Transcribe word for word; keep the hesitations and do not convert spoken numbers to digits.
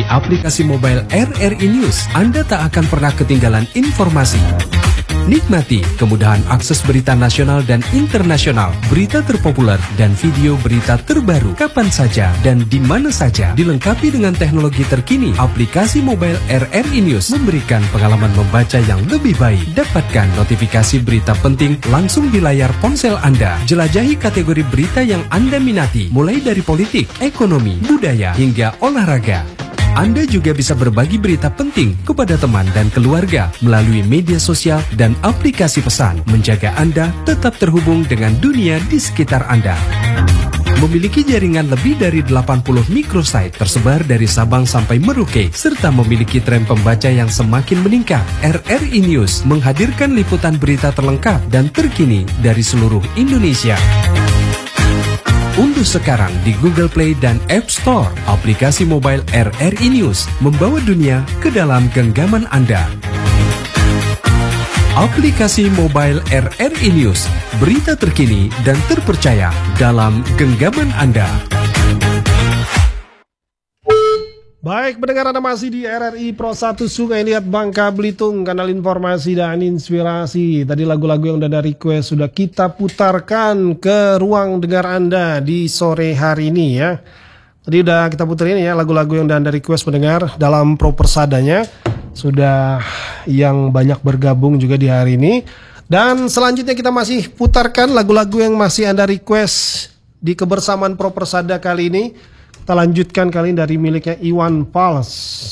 aplikasi mobile R R I News, Anda tak akan pernah ketinggalan informasi. Nikmati kemudahan akses berita nasional dan internasional, berita terpopuler, dan video berita terbaru kapan saja dan di mana saja. Dilengkapi dengan teknologi terkini, aplikasi mobile R R I News memberikan pengalaman membaca yang lebih baik. Dapatkan notifikasi berita penting langsung di layar ponsel Anda. Jelajahi kategori berita yang Anda minati, mulai dari politik, ekonomi, budaya, hingga olahraga. Anda juga bisa berbagi berita penting kepada teman dan keluarga melalui media sosial dan aplikasi pesan, menjaga Anda tetap terhubung dengan dunia di sekitar Anda. Memiliki jaringan lebih dari delapan puluh microsite tersebar dari Sabang sampai Merauke, serta memiliki tren pembaca yang semakin meningkat. R R I News menghadirkan liputan berita terlengkap dan terkini dari seluruh Indonesia. Unduh sekarang di Google Play dan App Store aplikasi mobile R R I News, membawa dunia ke dalam genggaman Anda. Aplikasi mobile R R I News, berita terkini dan terpercaya dalam genggaman Anda. Baik, pendengar, Anda masih di R R I Pro satu Sungai Liat Bangka Belitung, kanal informasi dan inspirasi. Tadi lagu-lagu yang udah ada request sudah kita putarkan ke ruang dengar Anda di sore hari ini ya. Tadi udah kita puterin ya lagu-lagu yang udah ada request pendengar dalam Pro Persadanya. Sudah yang banyak bergabung juga di hari ini. Dan selanjutnya kita masih putarkan lagu-lagu yang masih Anda request di kebersamaan Pro Persada kali ini. Kita lanjutkan kali ini dari miliknya Iwan Fals.